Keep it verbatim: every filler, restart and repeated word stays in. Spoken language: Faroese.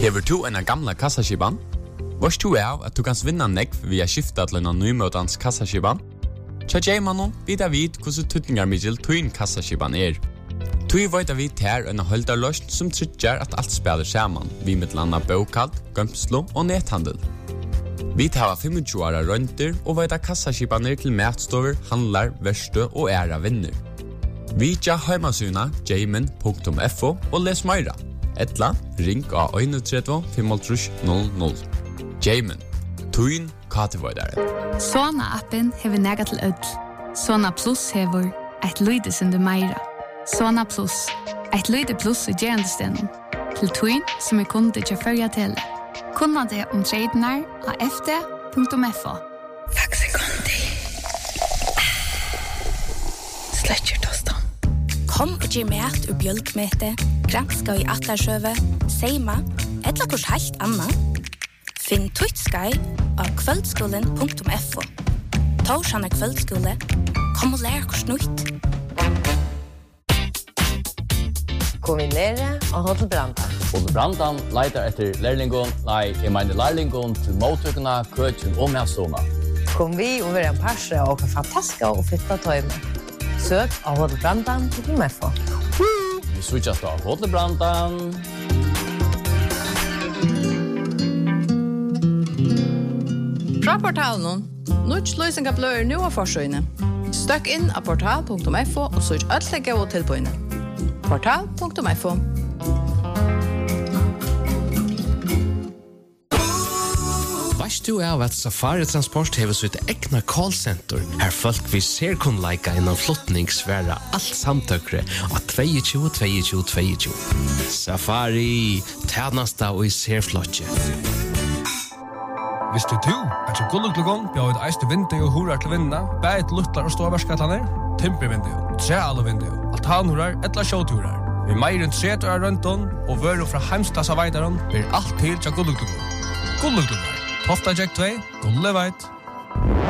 Hever du en gamla kassaskiban? Vars du er at du kan vinna nekv via skifta til en nymøtans kassaskiban? Tja Jaimanon vidar vid hvordan tutningar middel tuin kassaskiban er. Tui veit vi ter en holdarløst som tryggjar at alt spiller saman, vi mittlanda bokald, gømslo og nethandel. Vi tar tjuefem åra rønter og veit at kassaskibaner til matstover, handlar, verste og æra vinner. Vi tja heimasuna jaimen punktum f o og les meira. Etla, ring av tre ett fem tre null null. Jaimen, tuin katevoidare. Sona-appen hever nega til ødel. Sona Plus hever eit lydesunde meira. Sona Plus, eit lyde plus i gerandestenen. Til tuin som er kunde til førja tele. Kunna det om tradenar av f d punktum f o. Faxe kondi. Sletcher tostan. Kom og gi mat og bjølkmete, granska i atarsjøve, seima, etla kurs helt anna. Finn Twitch-sky av kveldskolen punktum f o. Torsjane kveldskole, kom og lær kurs nytt. Kombinere og Hotel Brandan. Hotel Brandan leitar etter lærlingon, nei, jeg mener lærlingon til mottøkene, køkken og medsona. Kom vi og være en parse og en fantastiske og fytta tøyme. Søk av Hotel Brandan til F O. Vi switchas av Hotel Brandan. Fra portalen, Nuts løsning av bløyer nå av forsøyene. Støkk inn av portal punktum f o og søk alle gode tilbøyene. portal punktum f o. Vast du av at Safari Transport hever sitt egna callcenter, her folk vi ser kun leika innan flottningsværa alt samtøkre av tjueto tjueto tjueto. Safari, tjenesta og i ser flotje. Visst du du, at så gulluglugon bjør et eiste vindu og horar til vinna, bæt luttlar og ståvarskatlaner, timpervindu, trealevindu, altanhorar, etla sjåturar. Vi meir enn tretur av rønton, og vøru fra heimstas av veidaron, blir alt til til gulluglugon. Gulluglugon, Tofta Jack två, Gulleveit.